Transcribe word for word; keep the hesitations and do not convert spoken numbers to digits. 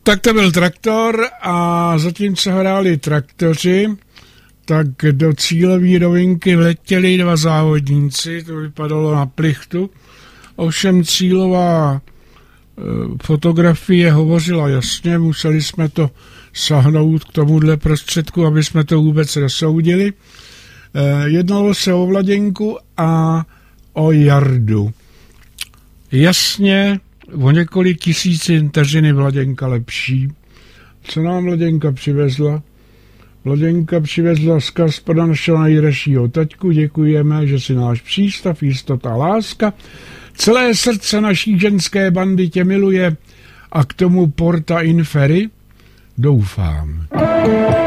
Tak to byl traktor a zatímco hráli traktoři, tak do cílové rovinky vletěli dva závodníci, to vypadalo na plichtu. Ovšem cílová e, fotografie hovořila jasně, museli jsme to sahnout k tomuhle prostředku, aby jsme to vůbec rozsoudili. E, jednalo se o Vladěnku a o Jardu. Jasně, o několik tisícin vteřiny Vladěnka lepší. Co nám Vladěnka přivezla? Vladěnka přivezla vzkaz pro našeho nejdražšího taťku. Děkujeme, že si náš přístav, jistota, láska. Celé srdce naší ženské bandy tě miluje a k tomu Porta Inferi doufám.